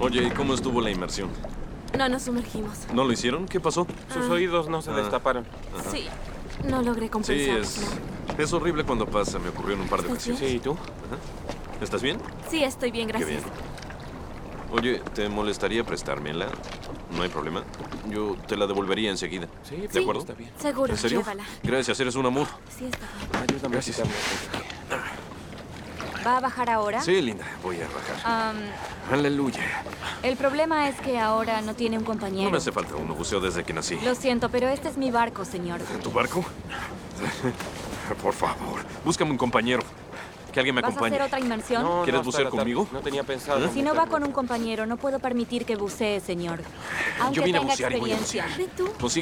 Oye, ¿y cómo estuvo la inmersión? No nos sumergimos. ¿No lo hicieron? ¿Qué pasó? Sus oídos no se destaparon. Sí, no logré Sí, compensarlos, ¿no? es horrible cuando pasa. Me ocurrió en un par de ¿Estás ocasiones. Sí, ¿y tú? ¿Estás bien? Sí, estoy bien, Qué gracias. bien. Oye, ¿te molestaría prestármela? No hay problema. Yo te la devolvería enseguida. Sí, ¿De acuerdo? está bien. Seguro, ¿En serio? llévala. Gracias, eres un amor. Sí, está bien. Ayúdame Gracias. a quitarme. ¿Va a bajar ahora? Sí, linda, voy a bajar. Aleluya. El problema es que ahora no tiene un compañero. No me hace falta uno, buceo desde que nací. Lo siento, pero este es mi barco, señor. ¿Tu barco? Por favor, búscame un compañero. Que alguien me ¿Vas a acompañe. hacer otra inmersión? No, ¿Quieres no, bucear espérate. conmigo? No tenía pensado. Si no va meterme. con un compañero, no puedo permitir que bucee, señor. Aunque Yo vine a tenga bucear y voy a experiencia. bucear. Ve tú. Pues